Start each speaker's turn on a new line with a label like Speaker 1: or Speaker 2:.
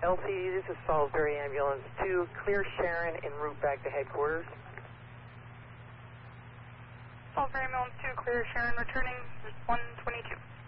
Speaker 1: LCD, this is Salisbury Ambulance 2. Clear Sharon en route back to headquarters.
Speaker 2: Salisbury Ambulance 2, clear Sharon, returning 122.